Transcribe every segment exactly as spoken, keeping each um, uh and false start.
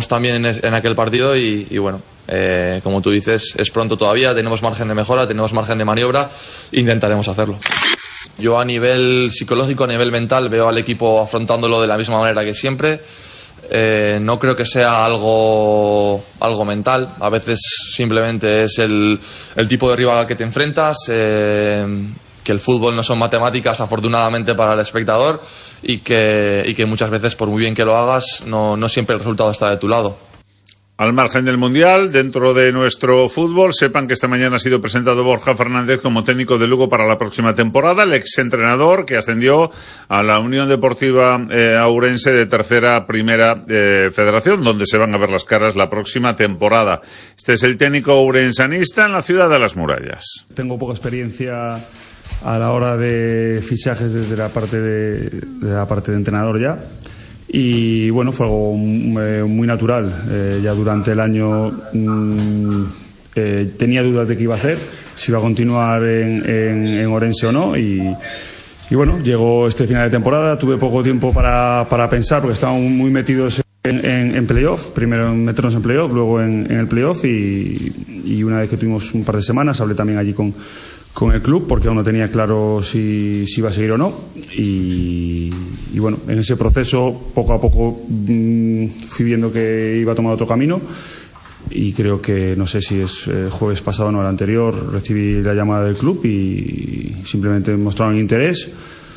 hicimos también en, en aquel partido y, y bueno, eh, como tú dices, es pronto todavía, tenemos margen de mejora, tenemos margen de maniobra, intentaremos hacerlo. Yo a nivel psicológico, a nivel mental, veo al equipo afrontándolo de la misma manera que siempre. Eh, no creo que sea algo, algo mental, a veces simplemente es el, el tipo de rival al que te enfrentas, eh, que el fútbol no son matemáticas afortunadamente para el espectador y que, y que muchas veces por muy bien que lo hagas no, no siempre el resultado está de tu lado. Al margen del Mundial, dentro de nuestro fútbol, sepan que esta mañana ha sido presentado Borja Fernández como técnico de Lugo para la próxima temporada, el exentrenador que ascendió a la Unión Deportiva eh, Ourense de tercera primera eh, federación, donde se van a ver las caras la próxima temporada. Este es el técnico ourensanista en la ciudad de las murallas. Tengo poca experiencia a la hora de fichajes desde la parte de, de la parte de entrenador ya. Y bueno, fue algo muy natural. Eh, ya durante el año mmm, eh, tenía dudas de qué iba a hacer, si iba a continuar en, en, en Ourense o no. Y, y bueno, llegó este final de temporada. Tuve poco tiempo para, para pensar porque estábamos muy metidos en, en, en playoff. Primero en meternos en playoff, luego en, en el playoff. Y, y una vez que tuvimos un par de semanas, hablé también allí con. con el club porque aún no tenía claro si, si iba a seguir o no y, y bueno, en ese proceso poco a poco mmm, fui viendo que iba a tomar otro camino y creo que no sé si es el jueves pasado o no, el anterior recibí la llamada del club y simplemente mostraron interés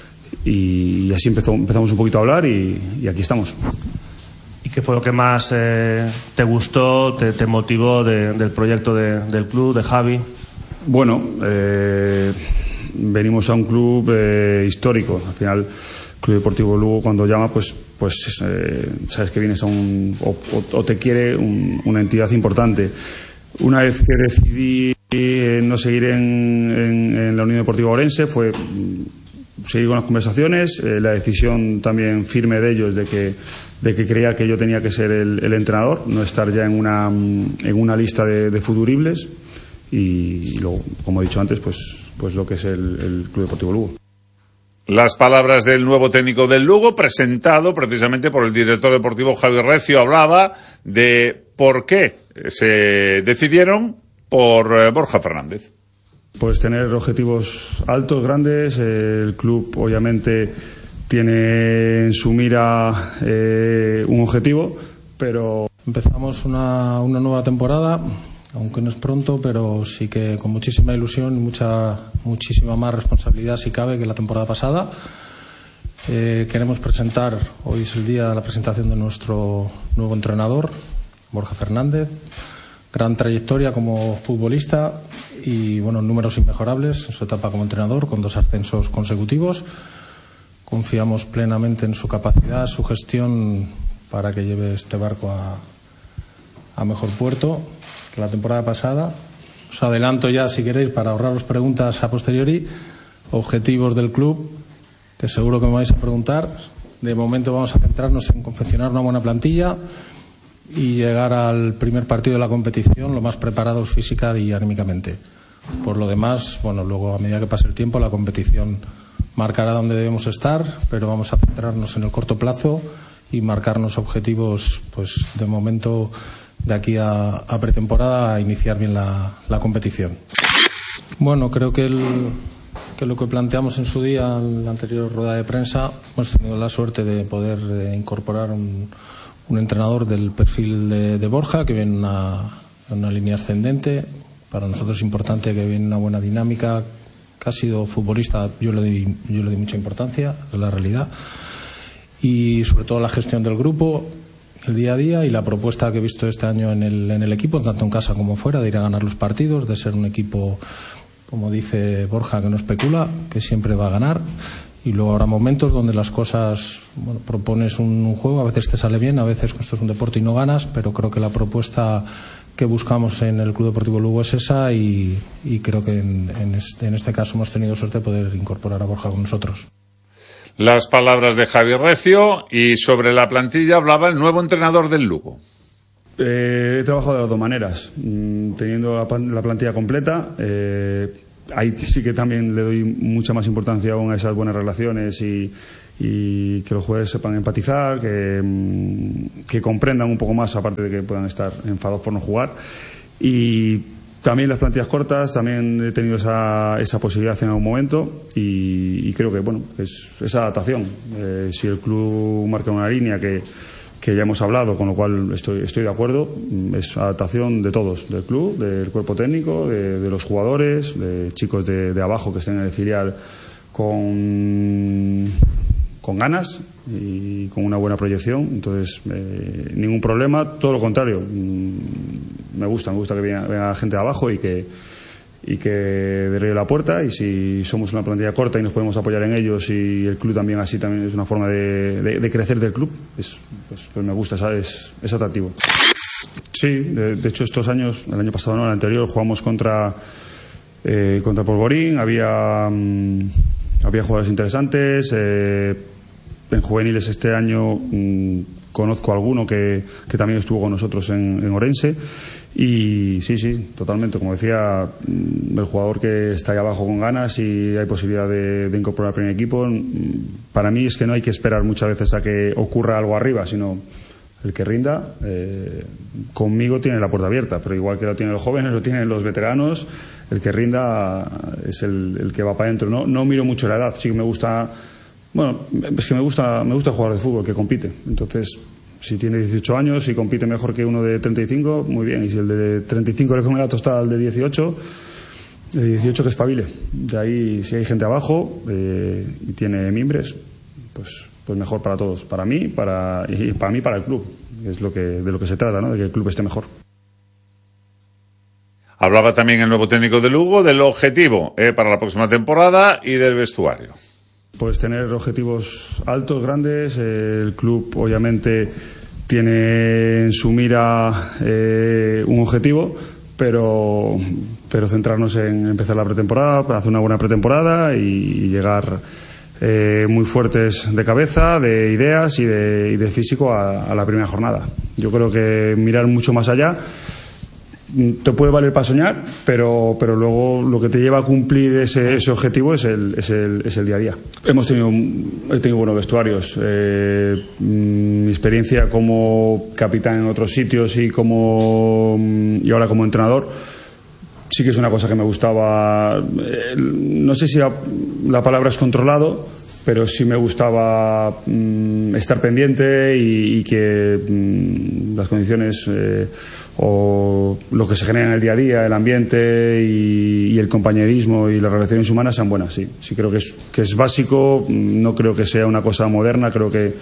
y así empezó, empezamos un poquito a hablar y, y aquí estamos. ¿Y qué fue lo que más eh, te gustó, te, te motivó de, del proyecto de, del club, de Javi? Bueno, eh, venimos a un club eh, histórico. Al final, Club Deportivo Lugo cuando llama, pues, pues eh, sabes que vienes a un o, o, o te quiere un, una entidad importante. Una vez que decidí eh, no seguir en, en, en la Unión Deportiva Ourense, fue seguir con las conversaciones. Eh, la decisión también firme de ellos de que de que creía que yo tenía que ser el, el entrenador, no estar ya en una en una lista de, de futuribles. Y luego, como he dicho antes, pues, pues lo que es el, el Club Deportivo Lugo. Las palabras del nuevo técnico del Lugo, presentado precisamente por el director deportivo Javi Recio, hablaba de por qué se decidieron por eh, Borja Fernández. Pues tener objetivos altos, grandes. El club obviamente tiene en su mira eh, un objetivo, pero empezamos una, una nueva temporada. Aunque no es pronto, pero sí que con muchísima ilusión y mucha, muchísima más responsabilidad si cabe que la temporada pasada. Eh, queremos presentar, hoy es el día de la presentación de nuestro nuevo entrenador, Borja Fernández. Gran trayectoria como futbolista y bueno, números inmejorables en su etapa como entrenador, con dos ascensos consecutivos. Confiamos plenamente en su capacidad, su gestión para que lleve este barco a, a mejor puerto que la temporada pasada. Os adelanto ya, si queréis, para ahorraros preguntas a posteriori, objetivos del club, que seguro que me vais a preguntar. De momento vamos a centrarnos en confeccionar una buena plantilla y llegar al primer partido de la competición lo más preparados física y anímicamente. Por lo demás, bueno, luego a medida que pase el tiempo la competición marcará dónde debemos estar, pero vamos a centrarnos en el corto plazo y marcarnos objetivos, pues de momento, de aquí a, a pretemporada, a iniciar bien la, la competición. Bueno, creo que, el, que lo que planteamos en su día, en la anterior rueda de prensa, hemos tenido la suerte de poder eh, incorporar un, un entrenador del perfil de, de Borja, que viene en una, una línea ascendente. Para nosotros es importante que viene una buena dinámica, que ha sido futbolista, yo le doy, yo le doy mucha importancia, es la realidad. Y sobre todo la gestión del grupo, el día a día y la propuesta que he visto este año en el, en el equipo, tanto en casa como fuera, de ir a ganar los partidos, de ser un equipo, como dice Borja, que no especula, que siempre va a ganar. Y luego habrá momentos donde las cosas, bueno, propones un, un juego, a veces te sale bien, a veces esto es un deporte y no ganas, pero creo que la propuesta que buscamos en el Club Deportivo Lugo es esa y, y creo que en, en, este, en este caso hemos tenido suerte de poder incorporar a Borja con nosotros. Las palabras de Javi Recio, y sobre la plantilla hablaba el nuevo entrenador del Lugo. Eh, he trabajado de las dos maneras, mm, teniendo la, la plantilla completa. Eh, ahí sí que también le doy mucha más importancia aún a esas buenas relaciones y, y que los jugadores sepan empatizar, que, que comprendan un poco más, aparte de que puedan estar enfadados por no jugar. Y también las plantillas cortas, también he tenido esa, esa posibilidad en algún momento y, y creo que bueno, es esa adaptación. Eh, si el club marca una línea que, que ya hemos hablado, con lo cual estoy, estoy de acuerdo, es adaptación de todos, del club, del cuerpo técnico, de, de los jugadores, de chicos de, de abajo que estén en el filial con, con ganas y con una buena proyección. Entonces, eh, ningún problema, todo lo contrario. Me gusta, me gusta que venga, venga gente de abajo y que, y que derribe la puerta, y si somos una plantilla corta y nos podemos apoyar en ellos y el club también así, también es una forma de, de, de crecer del club, es, pues, pues me gusta, ¿sabes? Es atractivo. Sí, de, de hecho estos años, el año pasado no, el anterior, jugamos contra eh, contra Polvorín, había mmm, había jugadores interesantes, eh, en juveniles este año mmm, conozco a alguno que, que también estuvo con nosotros en, en Orense. Y sí, sí, totalmente. Como decía, el jugador que está ahí abajo con ganas y hay posibilidad de, de incorporar al primer equipo, para mí es que no hay que esperar muchas veces a que ocurra algo arriba, sino el que rinda, eh, conmigo tiene la puerta abierta, pero igual que lo tienen los jóvenes, lo tienen los veteranos, el que rinda es el, el que va para adentro. No, no miro mucho la edad, sí que me gusta, bueno, es que me gusta, me gusta jugar de fútbol, que compite. Entonces, si tiene dieciocho años y compite mejor que uno de treinta y cinco, muy bien. Y si el de treinta y cinco le come la tostada al de dieciocho, el de dieciocho que espabile. De ahí, si hay gente abajo eh, y tiene mimbres, pues, pues mejor para todos. Para mí, para, y para mí, para el club. Es lo que, de lo que se trata, ¿no? De que el club esté mejor. Hablaba también el nuevo técnico de Lugo del objetivo eh, para la próxima temporada y del vestuario. Pues tener objetivos altos, grandes. El club obviamente tiene en su mira eh, un objetivo, pero, pero centrarnos en empezar la pretemporada, hacer una buena pretemporada y, y llegar eh, muy fuertes de cabeza, de ideas y de, y de físico a, a la primera jornada. Yo creo que mirar mucho más allá te puede valer para soñar, pero, pero luego lo que te lleva a cumplir ese, ese objetivo es el, es, el, es el día a día. Hemos tenido, he tenido buenos vestuarios. Eh, mi experiencia como capitán en otros sitios y, como, y ahora como entrenador sí que es una cosa que me gustaba. Eh, no sé si la, la palabra es controlado, pero sí me gustaba mm, estar pendiente y, y que mm, las condiciones eh, o lo que se genera en el día a día, el ambiente y, y el compañerismo y las relaciones humanas sean buenas. Sí, sí creo que es, que es básico, no creo que sea una cosa moderna, creo que,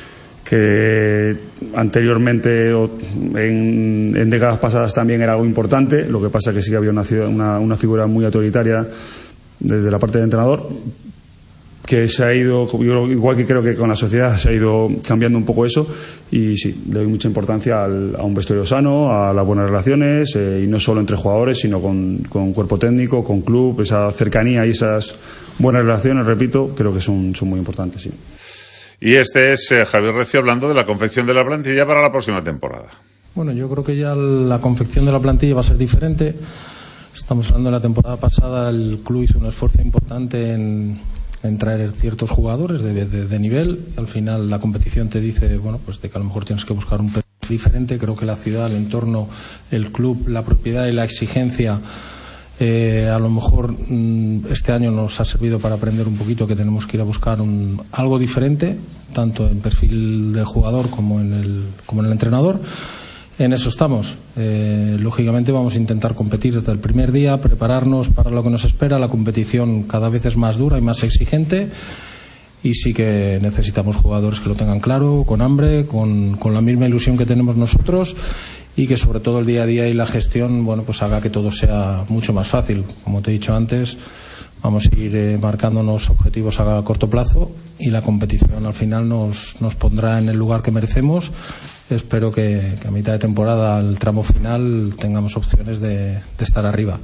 que anteriormente o en, en décadas pasadas también era algo importante, lo que pasa que sí que había una, una, una figura muy autoritaria desde la parte del entrenador, que se ha ido, igual que creo que con la sociedad se ha ido cambiando un poco eso, y sí, le doy mucha importancia al, a un vestuario sano, a las buenas relaciones, eh, y no solo entre jugadores, sino con, con cuerpo técnico, con club, esa cercanía y esas buenas relaciones, repito, creo que son, son muy importantes, sí. Y este es eh, Javier Recio hablando de la confección de la plantilla para la próxima temporada. Bueno, yo creo que ya la confección de la plantilla va a ser diferente. Estamos hablando de la temporada pasada, el club hizo un esfuerzo importante en en traer ciertos jugadores de, de, de nivel, y al final la competición te dice, bueno, pues de que a lo mejor tienes que buscar un perfil diferente. Creo que la ciudad, el entorno, el club, la propiedad y la exigencia eh, a lo mejor mmm, este año nos ha servido para aprender un poquito que tenemos que ir a buscar un, algo diferente, tanto en perfil del jugador como en el, como en el entrenador. En eso estamos. Eh, lógicamente vamos a intentar competir desde el primer día, prepararnos para lo que nos espera. La competición cada vez es más dura y más exigente, y sí que necesitamos jugadores que lo tengan claro, con hambre, con, con la misma ilusión que tenemos nosotros, y que sobre todo el día a día y la gestión, bueno, pues haga que todo sea mucho más fácil. Como te he dicho antes, vamos a ir eh, marcándonos objetivos a corto plazo, y la competición al final nos, nos pondrá en el lugar que merecemos. Espero que, que a mitad de temporada, al tramo final, tengamos opciones de, de estar arriba.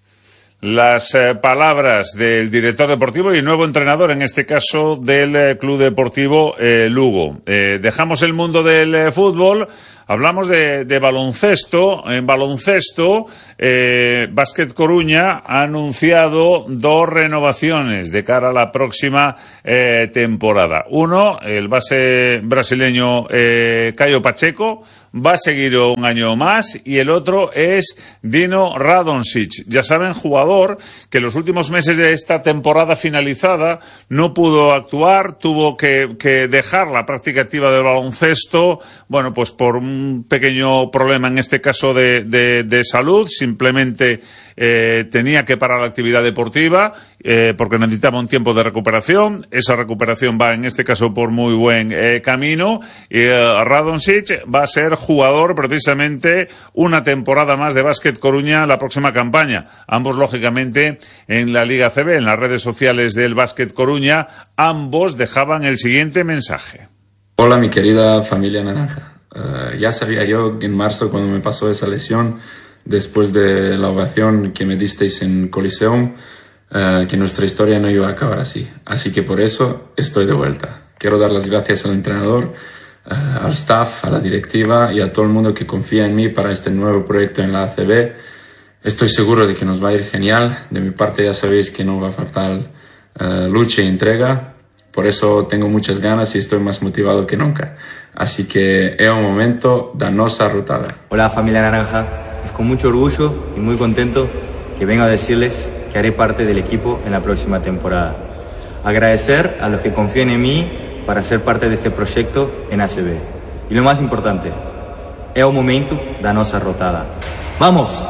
Las eh, palabras del director deportivo y nuevo entrenador, en este caso del eh, Club Deportivo eh, Lugo. Eh, dejamos el mundo del eh, fútbol, Hablamos de, de baloncesto. En baloncesto, eh, Básquet Coruña ha anunciado dos renovaciones de cara a la próxima eh, temporada. Uno, el base brasileño eh, Caio Pacheco, va a seguir un año más, y el otro es Dino Radonjic. Ya saben, jugador que los últimos meses de esta temporada finalizada no pudo actuar, tuvo que, que dejar la práctica activa del baloncesto, bueno, pues por un pequeño problema, en este caso de, de, de salud. Simplemente eh, tenía que parar la actividad deportiva eh, porque necesitaba un tiempo de recuperación. Esa recuperación va, en este caso, por muy buen eh, camino, y eh, Radonjic va a ser jugador precisamente una temporada más de Básquet Coruña la próxima campaña. Ambos, lógicamente, en la Liga C B, en las redes sociales del Básquet Coruña, ambos dejaban el siguiente mensaje. Hola, mi querida familia naranja. Uh, ya sabía yo en marzo, cuando me pasó esa lesión, después de la ovación que me disteis en Coliseum, uh, que nuestra historia no iba a acabar así. Así que por eso estoy de vuelta. Quiero dar las gracias al entrenador, Uh, al staff, a la directiva y a todo el mundo que confía en mí para este nuevo proyecto en la A C B. Estoy seguro de que nos va a ir genial. De mi parte ya sabéis que no va a faltar uh, lucha y entrega. Por eso tengo muchas ganas y estoy más motivado que nunca. Así que es un momento danosa rotada. Hola, familia naranja. Es con mucho orgullo y muy contento que vengo a decirles que haré parte del equipo en la próxima temporada. Agradecer a los que confían en mí para ser parte de este proyecto en A C B. Y lo más importante, es un momento da nosa rotada. ¡Vamos!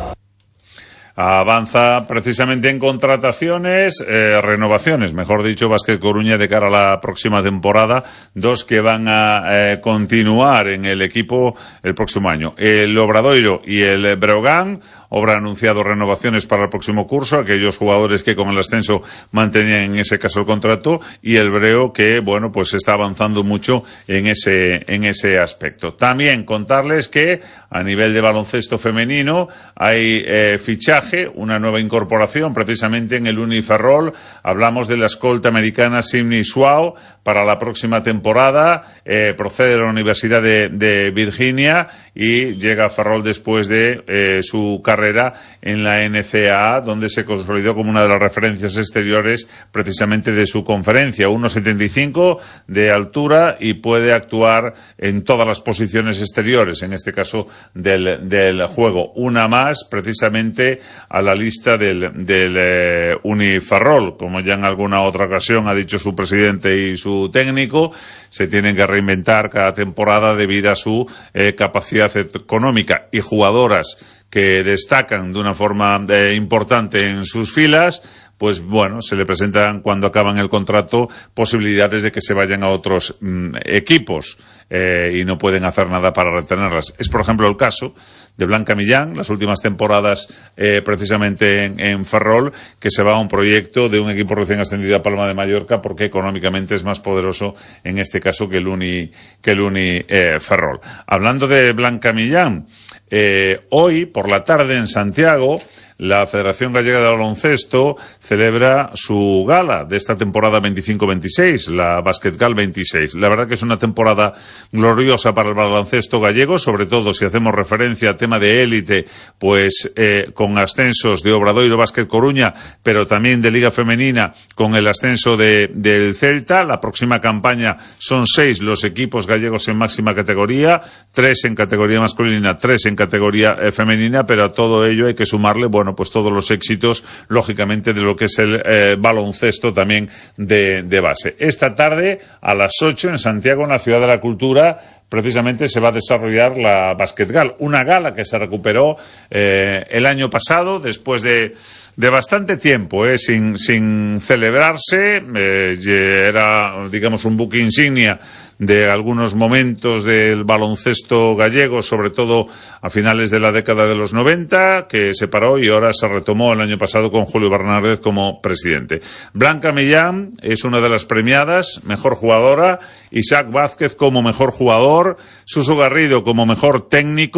Avanza precisamente en contrataciones, eh, renovaciones, mejor dicho, Básquet Coruña de cara a la próxima temporada, dos que van a eh, continuar en el equipo el próximo año. El Obradoiro y el Breogán. Obra ha anunciado renovaciones para el próximo curso, aquellos jugadores que con el ascenso mantenían en ese caso el contrato, y el Breo que, bueno, pues está avanzando mucho en ese, en ese aspecto. También contarles que a nivel de baloncesto femenino hay eh, fichaje, una nueva incorporación precisamente en el Uniferrol. Hablamos de la escolta americana Sydney Swao para la próxima temporada, eh, procede de la Universidad de, de Virginia y llega a Ferrol después de eh, su carrera en la N C A A, donde se consolidó como una de las referencias exteriores precisamente de su conferencia. uno setenta y cinco de altura y puede actuar en todas las posiciones exteriores, en este caso del, del juego. Una más precisamente a la lista del, del eh, Uniferrol, como ya en alguna otra ocasión ha dicho su presidente y su técnico. Se tienen que reinventar cada temporada debido a su eh, capacidad económica, y jugadoras que destacan de una forma eh, importante en sus filas, pues bueno, se le presentan cuando acaban el contrato posibilidades de que se vayan a otros mm, equipos eh, y no pueden hacer nada para retenerlas. Es, por ejemplo, el caso de Blanca Millán, las últimas temporadas eh, precisamente en, en Ferrol, que se va a un proyecto de un equipo recién ascendido a Palma de Mallorca porque económicamente es más poderoso en este caso que el Uni, que el Uni eh, Ferrol. Hablando de Blanca Millán, eh, hoy por la tarde en Santiago, la Federación Gallega de Baloncesto celebra su gala de esta temporada veinticinco veintiséis, la Basketgal veintiséis. La verdad que es una temporada gloriosa para el baloncesto gallego, sobre todo si hacemos referencia al tema de élite, pues eh, con ascensos de Obradoiro, Básquet Coruña, pero también de Liga Femenina con el ascenso de, del Celta. La próxima campaña son seis los equipos gallegos en máxima categoría, tres en categoría masculina, tres en categoría eh, femenina, pero a todo ello hay que sumarle, bueno, pues todos los éxitos, lógicamente, de lo que es el eh, baloncesto también de, de base. Esta tarde, a las ocho, en Santiago, en la Ciudad de la Cultura, precisamente se va a desarrollar la Basketgal, una gala que se recuperó eh, el año pasado, después de de bastante tiempo, eh, sin, sin celebrarse. Eh, era, digamos, un buque insignia de algunos momentos del baloncesto gallego, sobre todo a finales de la década de los noventa, que se paró y ahora se retomó el año pasado con Julio Bernardez como presidente. Blanca Millán es una de las premiadas, mejor jugadora, Isaac Vázquez como mejor jugador, Suso Garrido como mejor técnico,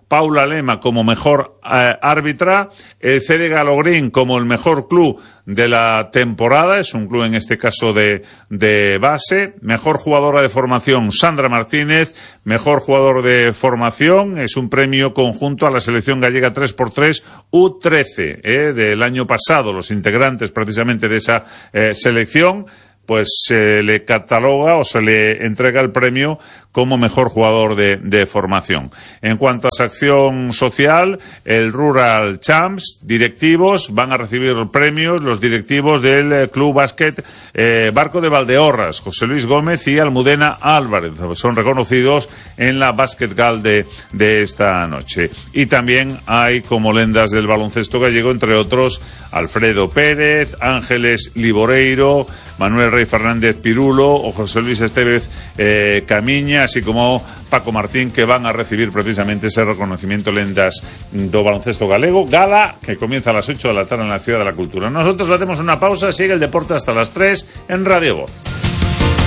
Paula Lema como mejor eh, árbitra, el C D Galogrín como el mejor club de la temporada, es un club en este caso de, de base, mejor jugadora de formación Sandra Martínez, mejor jugador de formación, es un premio conjunto a la selección gallega tres por tres U trece eh, del año pasado, los integrantes precisamente de esa eh, selección, pues se le cataloga o se le entrega el premio como mejor jugador de, de formación. En cuanto a sección social, el Rural Champs, directivos, van a recibir premios los directivos del eh, Club Básquet eh, Barco de Valdeorras, José Luis Gómez y Almudena Álvarez. Son reconocidos en la Basket Gal de, de esta noche. Y también hay como lendas del baloncesto gallego, entre otros, Alfredo Pérez, Ángeles Liboreiro, Manuel Rey Fernández Pirulo o José Luis Estevez eh, Camiña, así como Paco Martín, que van a recibir precisamente ese reconocimiento lendas do baloncesto galego. Gala que comienza a las ocho de la tarde en la Ciudad de la Cultura. Nosotros le hacemos una pausa, sigue el deporte hasta las tres en Radio Voz.